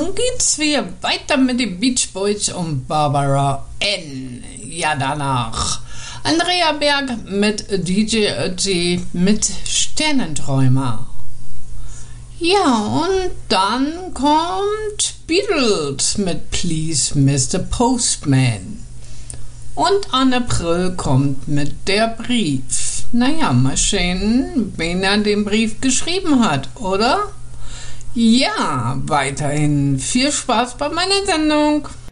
nun geht's wieder weiter mit den Beach Boys und Barbara N. Ja, danach Andrea Berg mit DJ Ötzi mit Sternenträumer. Ja, und dann kommt Beatles mit Please Mr. Postman. Und an April kommt mit der Brief. Naja, mal sehen, wen er den Brief geschrieben hat, oder? Ja, weiterhin viel Spaß bei meiner Sendung.